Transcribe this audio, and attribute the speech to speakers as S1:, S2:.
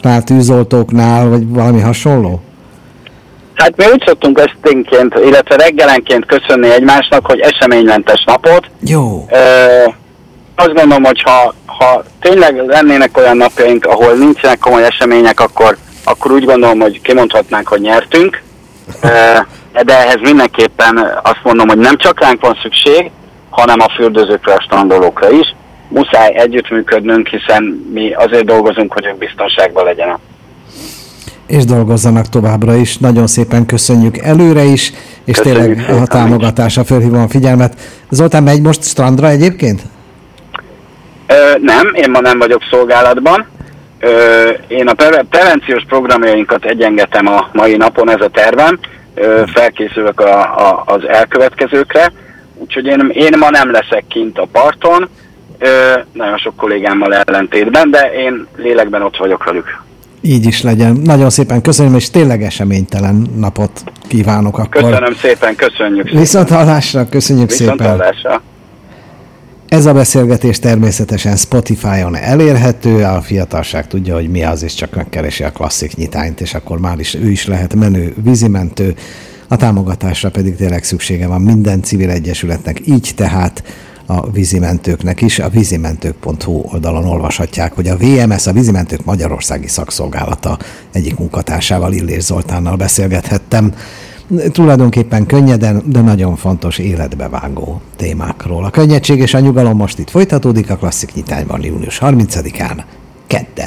S1: tűzoltóknál, tűzoltóknál, vagy valami hasonló?
S2: Hát mi úgy szoktunk esténként, illetve reggelenként köszönni egymásnak, hogy eseménymentes napot.
S1: Jó.
S2: Azt gondolom, hogy ha tényleg lennének olyan napjaink, ahol nincsenek komoly események, akkor úgy gondolom, hogy kimondhatnánk, hogy nyertünk. De ehhez mindenképpen azt mondom, hogy nem csak ránk van szükség, hanem a fürdőzőkre, a strandolókra is. Muszáj együttműködnünk, hiszen mi azért dolgozunk, hogy ők biztonságban legyenek.
S1: És dolgozzanak továbbra is. Nagyon szépen köszönjük előre is, és köszönjük tényleg a támogatásra fölhívom a figyelmet. Zoltán megy most strandra egyébként?
S2: Nem, én ma nem vagyok szolgálatban. Én a prevenciós programjainkat egyengetem a mai napon, ez a tervem. Felkészülök az elkövetkezőkre. Úgyhogy én ma nem leszek kint a parton, nagyon sok kollégámmal ellentétben, de én lélekben ott vagyok velük.
S1: Így is legyen. Nagyon szépen köszönöm, és tényleg eseménytelen napot kívánok akkor.
S2: Köszönöm szépen, köszönjük szépen.
S1: Viszonthallásra, köszönjük szépen.
S2: Viszonthallásra. Ez
S1: a beszélgetés természetesen Spotify-on elérhető, a fiatalság tudja, hogy mi az, és csak megkeresi a klasszik nyitányt, és akkor már is ő is lehet menő vízimentő. A támogatásra pedig tényleg szüksége van minden civil egyesületnek, így tehát a vízimentőknek is. A vízimentők.hu oldalon olvashatják, hogy a VMS, a Vízimentők Magyarországi Szakszolgálata egyik munkatársával, Illés Zoltánnal beszélgethettem. Tulajdonképpen könnyeden, de nagyon fontos életbevágó témákról. A könnyedség és a nyugalom most itt folytatódik a klasszik nyitányban június 30-án, kedden.